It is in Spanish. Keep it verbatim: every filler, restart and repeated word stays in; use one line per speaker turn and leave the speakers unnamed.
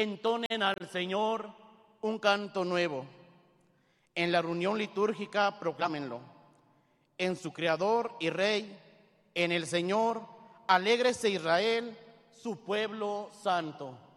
entonen al Señor un canto nuevo. En la reunión litúrgica proclámenlo. En su Creador y Rey, en el Señor, alégrese Israel, su pueblo santo.